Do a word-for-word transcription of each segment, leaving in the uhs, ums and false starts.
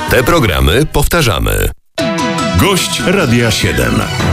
Te programy powtarzamy. Gość Radia siedem.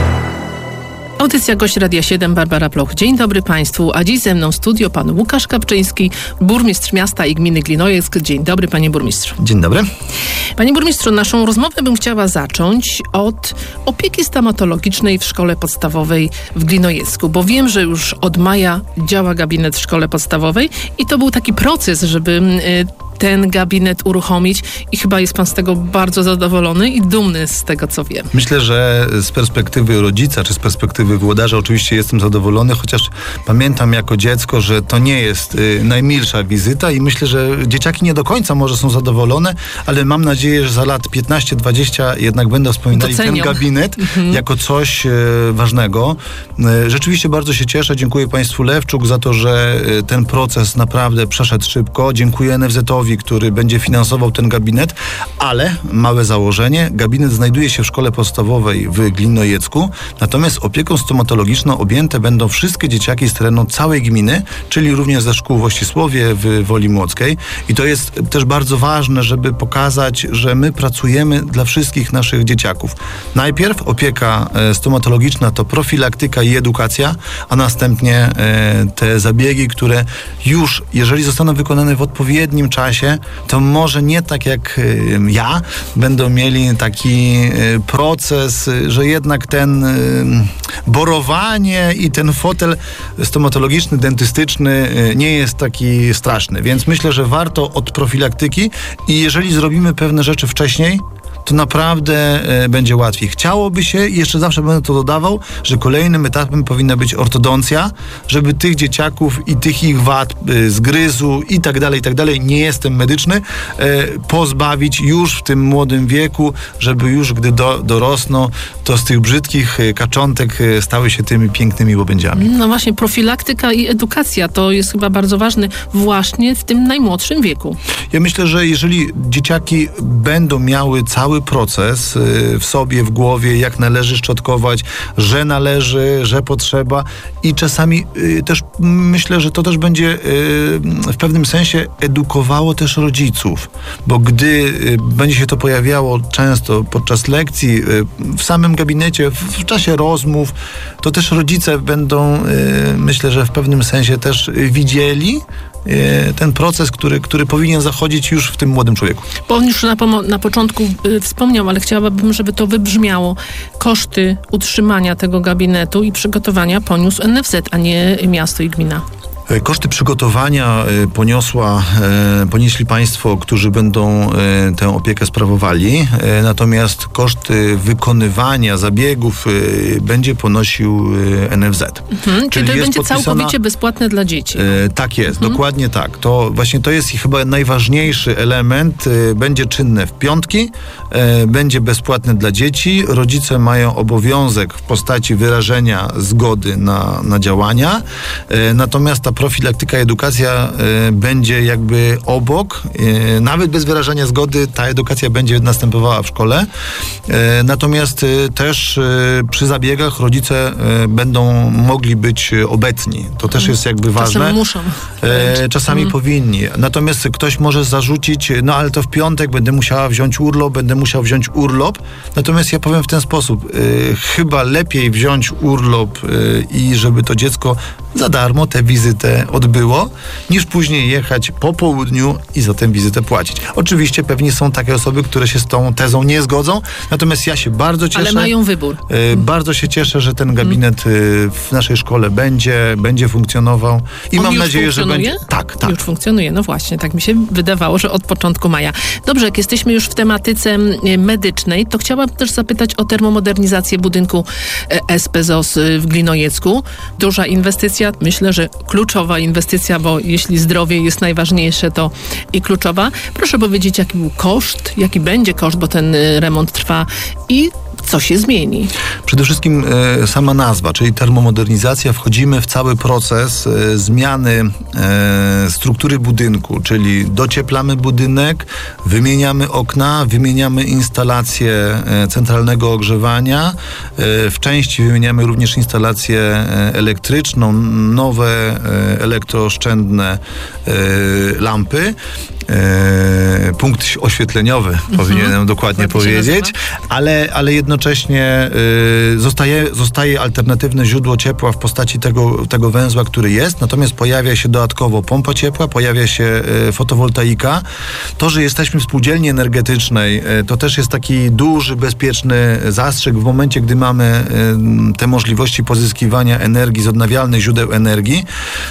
Audycja Gość Radia siedem, Barbara Ploch. Dzień dobry Państwu, a dziś ze mną w studio pan Łukasz Kapczyński, burmistrz miasta i gminy Glinojeck. Dzień dobry, panie burmistrzu. Dzień dobry. Panie burmistrzu, naszą rozmowę bym chciała zacząć od opieki stomatologicznej w szkole podstawowej w Glinojecku, bo wiem, że już od maja działa gabinet w szkole podstawowej i to był taki proces, żeby y, ten gabinet uruchomić i chyba jest pan z tego bardzo zadowolony i dumny z tego, co wiem. Myślę, że z perspektywy rodzica, czy z perspektywy włodarza oczywiście jestem zadowolony, chociaż pamiętam jako dziecko, że to nie jest y, najmilsza wizyta i myślę, że dzieciaki nie do końca może są zadowolone, ale mam nadzieję, że za lat piętnaście dwadzieścia jednak będą wspominali ten gabinet mhm. jako coś y, ważnego. Y, rzeczywiście bardzo się cieszę. Dziękuję państwu Lewczuk za to, że y, ten proces naprawdę przeszedł szybko. Dziękuję en ef zetowi, który będzie finansował ten gabinet, ale małe założenie, gabinet znajduje się w szkole podstawowej w Glinojecku, natomiast opieką stomatologiczną objęte będą wszystkie dzieciaki z terenu całej gminy, czyli również ze szkół w Ościsłowie, w Woli Młockiej. I to jest też bardzo ważne, żeby pokazać, że my pracujemy dla wszystkich naszych dzieciaków. Najpierw opieka stomatologiczna to profilaktyka i edukacja, a następnie te zabiegi, które już, jeżeli zostaną wykonane w odpowiednim czasie, to może nie tak jak y, ja, będą mieli taki y, proces, y, że jednak ten y, borowanie i ten fotel stomatologiczny, dentystyczny y, nie jest taki straszny. Więc myślę, że warto od profilaktyki i jeżeli zrobimy pewne rzeczy wcześniej, to naprawdę e, będzie łatwiej. Chciałoby się, i jeszcze zawsze będę to dodawał, że kolejnym etapem powinna być ortodoncja, żeby tych dzieciaków i tych ich wad, e, zgryzu i tak dalej, i tak dalej, nie jestem medyczny, e, pozbawić już w tym młodym wieku, żeby już gdy do, dorosną, to z tych brzydkich e, kaczątek e, stały się tymi pięknymi łobędziami. No właśnie, profilaktyka i edukacja to jest chyba bardzo ważne właśnie w tym najmłodszym wieku. Ja myślę, że jeżeli dzieciaki będą miały cały proces w sobie, w głowie, jak należy szczotkować, że należy, że potrzeba i czasami też myślę, że to też będzie w pewnym sensie edukowało też rodziców, bo gdy będzie się to pojawiało często podczas lekcji, w samym gabinecie, w czasie rozmów, to też rodzice będą, myślę, że w pewnym sensie też widzieli ten proces, który, który powinien zachodzić już w tym młodym człowieku. Bo on już na, na początku y, wspomniał, ale chciałabym, żeby to wybrzmiało. Koszty utrzymania tego gabinetu i przygotowania poniósł en ef zet, a nie miasto i gmina. Koszty przygotowania poniosła, ponieśli państwo, którzy będą tę opiekę sprawowali, natomiast koszty wykonywania zabiegów będzie ponosił en ef zet. Mhm, czyli to będzie podpisana... całkowicie bezpłatne dla dzieci. Tak jest, mhm. dokładnie tak. To właśnie to jest chyba najważniejszy element. Będzie czynne w piątki, będzie bezpłatne dla dzieci. Rodzice mają obowiązek w postaci wyrażenia zgody na, na działania, natomiast ta profilaktyka, edukacja y, będzie jakby obok, y, nawet bez wyrażania zgody ta edukacja będzie następowała w szkole. Y, natomiast y, też y, przy zabiegach rodzice y, będą mogli być obecni. To też jest jakby ważne. Czasami muszą. Y, czasami hmm. powinni. Natomiast ktoś może zarzucić, no ale to w piątek będę musiała wziąć urlop, będę musiał wziąć urlop. Natomiast ja powiem w ten sposób. Y, chyba lepiej wziąć urlop y, i żeby to dziecko za darmo tę wizytę odbyło, niż później jechać po południu i za tę wizytę płacić. Oczywiście pewnie są takie osoby, które się z tą tezą nie zgodzą, natomiast ja się bardzo cieszę. Ale mają wybór. Y, bardzo się cieszę, że ten gabinet y, w naszej szkole będzie, będzie funkcjonował i On mam już nadzieję, że funkcjonuje? będzie... Tak, tak. Już funkcjonuje, no właśnie, tak mi się wydawało, że od początku maja. Dobrze, jak jesteśmy już w tematyce medycznej, to chciałabym też zapytać o termomodernizację budynku es pe zos w Glinojecku. Duża inwestycja, myślę, że kluczowa inwestycja, bo jeśli zdrowie jest najważniejsze, to i kluczowa. Proszę powiedzieć, jaki był koszt, jaki będzie koszt, bo ten remont trwa i co się zmieni? Przede wszystkim e, sama nazwa, czyli termomodernizacja. Wchodzimy w cały proces e, zmiany e, struktury budynku, czyli docieplamy budynek, wymieniamy okna, wymieniamy instalację e, centralnego ogrzewania, e, w części wymieniamy również instalację e, elektryczną, nowe e, elektrooszczędne e, lampy. e, punkt oświetleniowy, mhm. powinienem dokładnie Jak powiedzieć, ale, ale jednocześnie e, zostaje, zostaje alternatywne źródło ciepła w postaci tego, tego węzła, który jest, natomiast pojawia się dodatkowo pompa ciepła, pojawia się e, fotowoltaika. To, że jesteśmy w spółdzielni energetycznej, e, to też jest taki duży, bezpieczny zastrzyk w momencie, gdy mamy e, te możliwości pozyskiwania energii z odnawialnych źródeł energii.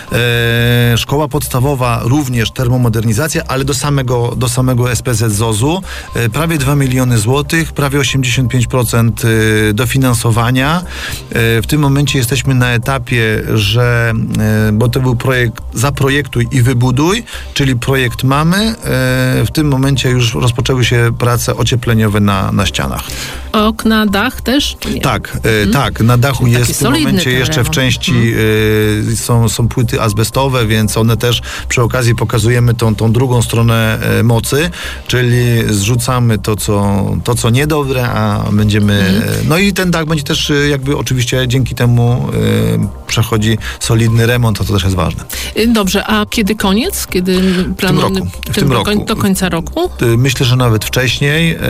E, szkoła podstawowa również termomodernizacja, ale do samego, do samego S P Z Z O Z-u e, prawie dwa miliony złotych, prawie osiemdziesiąt pięć procent e, dofinansowania. E, w tym momencie jesteśmy na etapie, że, e, bo to był projekt zaprojektuj i wybuduj, czyli projekt mamy. E, w tym momencie już rozpoczęły się prace ociepleniowe na, na ścianach. Okna, dach też? Nie. Tak, e, hmm. tak. Na dachu jest w tym momencie jeszcze w części hmm. e, są, są płyty azbestowe, więc one też przy okazji pokazujemy tą, tą drugą stronę e, mocy, czyli zrzucamy to, co, to, co niedobre, a będziemy... Hmm. E, no i ten dach będzie też e, jakby oczywiście dzięki temu e, przechodzi solidny remont, a to też jest ważne. Dobrze, a kiedy koniec? Kiedy planujemy? W tym roku. W tym roku. Do końca roku? Myślę, że nawet wcześniej. E,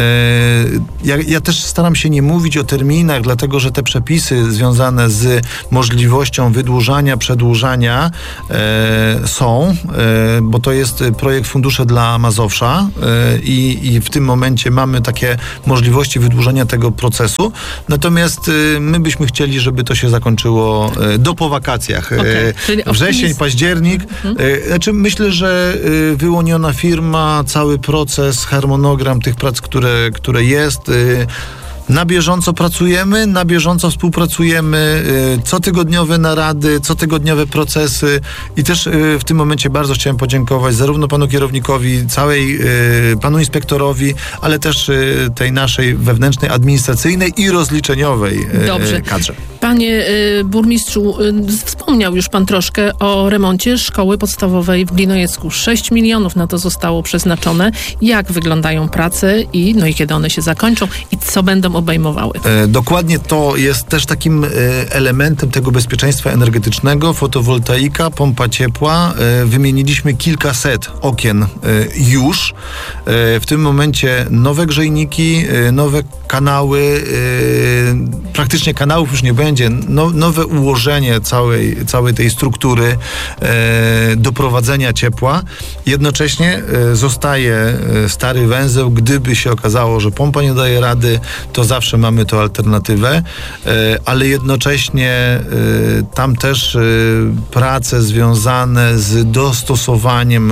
ja, ja też staram się nie mówić o terminach, dlatego że te przepisy związane z możliwością wydłużania, przedłużania e, są, e, bo to jest projekt Fundusze dla Mazowsza e, i, i w tym momencie mamy takie możliwości wydłużenia tego procesu. Natomiast e, my byśmy chcieli, żeby to się zakończyło e, do po wakacjach. Okay. E, wrzesień, październik. Mhm. E, znaczy myślę, że e, wyłoniona firma, cały proces, harmonogram tych prac, które, które jest, e, na bieżąco pracujemy, na bieżąco współpracujemy, y, cotygodniowe narady, cotygodniowe procesy i też y, w tym momencie bardzo chciałem podziękować zarówno panu kierownikowi, całej y, panu inspektorowi, ale też y, tej naszej wewnętrznej, administracyjnej i rozliczeniowej y, Dobrze. kadrze. Panie y, burmistrzu, y, wspomniał już pan troszkę o remoncie szkoły podstawowej w Glinojecku. sześć milionów na to zostało przeznaczone. Jak wyglądają prace i, no i kiedy one się zakończą i co będą obejmowały? E, dokładnie to jest też takim e, elementem tego bezpieczeństwa energetycznego. Fotowoltaika, pompa ciepła. E, wymieniliśmy kilkaset okien e, już. E, w tym momencie nowe grzejniki, e, nowe kanały, e, praktycznie kanałów już nie będzie. No, nowe ułożenie całej, całej tej struktury e, doprowadzenia ciepła. Jednocześnie e, zostaje e, stary węzeł. Gdyby się okazało, że pompa nie daje rady, to zawsze mamy to alternatywę, ale jednocześnie tam też prace związane z dostosowaniem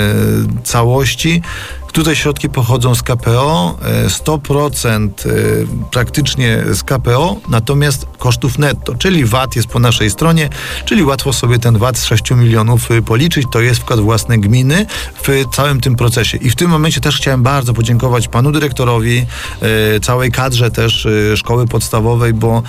całości. Tutaj środki pochodzą z K P O, sto procent praktycznie z K P O, natomiast kosztów netto, czyli V A T jest po naszej stronie, czyli łatwo sobie ten V A T z sześciu milionów policzyć, to jest wkład własny gminy w całym tym procesie. I w tym momencie też chciałem bardzo podziękować panu dyrektorowi, całej kadrze też szkoły podstawowej, bo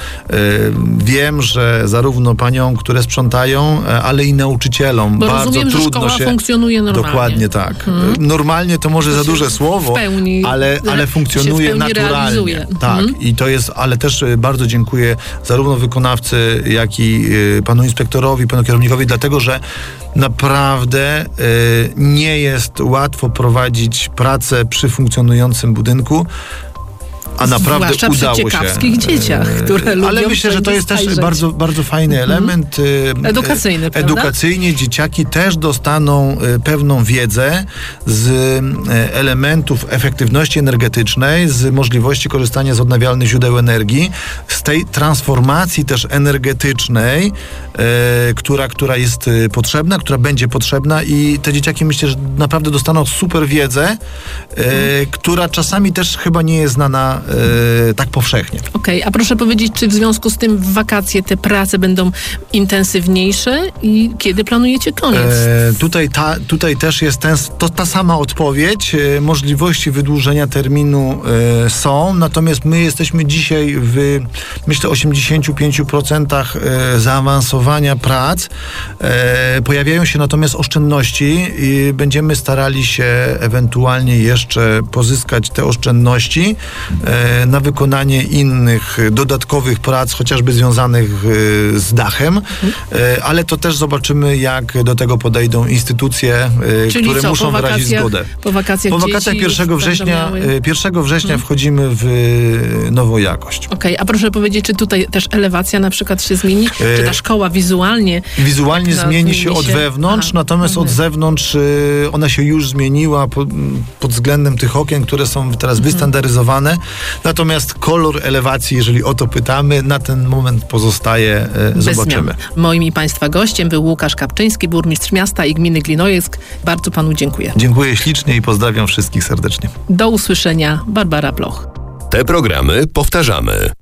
wiem, że zarówno paniom, które sprzątają, ale i nauczycielom bo bardzo rozumiem, trudno że szkoła się... funkcjonuje normalnie. Dokładnie tak. Hmm. Normalnie to może za duże słowo, pełni, ale, ale funkcjonuje naturalnie. Realizuje. Tak. Mhm. I to jest, ale też bardzo dziękuję zarówno wykonawcy, jak i y, panu inspektorowi, panu kierownikowi, dlatego, że naprawdę y, nie jest łatwo prowadzić pracę przy funkcjonującym budynku. A naprawdę zwłaszcza udało przy ciekawskich się. dzieciach, które lubią. Ale myślę, że to jest też bardzo, bardzo fajny mm-hmm. element. Edukacyjny, prawda? Edukacyjnie dzieciaki też dostaną pewną wiedzę z elementów efektywności energetycznej, z możliwości korzystania z odnawialnych źródeł energii, z tej transformacji też energetycznej, e, która, która jest potrzebna, która będzie potrzebna i te dzieciaki myślę, że naprawdę dostaną super wiedzę, e, mm. która czasami też chyba nie jest znana Yy, tak powszechnie. Okej, okay, a proszę powiedzieć, czy w związku z tym w wakacje te prace będą intensywniejsze i kiedy planujecie koniec? E, tutaj, ta, tutaj też jest ten, to, ta sama odpowiedź. E, możliwości wydłużenia terminu e, są, natomiast my jesteśmy dzisiaj w, myślę, osiemdziesiąt pięć procent e, zaawansowania prac. E, pojawiają się natomiast oszczędności i będziemy starali się ewentualnie jeszcze pozyskać te oszczędności. E, e, na wykonanie innych dodatkowych prac, chociażby związanych e, z dachem, e, ale to też zobaczymy, jak do tego podejdą instytucje, e, Czyli które co, muszą po wyrazić wakacjach, zgodę. Po wakacjach, Po wakacjach pierwszego września, pierwszego września wchodzimy w nową jakość. Okej, okay, a proszę powiedzieć, czy tutaj też elewacja na przykład się zmieni? E... Czy ta szkoła wizualnie? Wizualnie tak, zmieni się się od wewnątrz, Aha, natomiast mhm. od zewnątrz y, ona się już zmieniła pod, pod względem tych okien, które są teraz mhm. wystandaryzowane. Natomiast kolor elewacji, jeżeli o to pytamy, na ten moment pozostaje, y, zobaczymy. Zmian. Moim i Państwa gościem był Łukasz Kapczyński, burmistrz miasta i gminy Glinojeck. Bardzo Panu dziękuję. Dziękuję ślicznie i pozdrawiam wszystkich serdecznie. Do usłyszenia. Barbara Bloch. Te programy powtarzamy.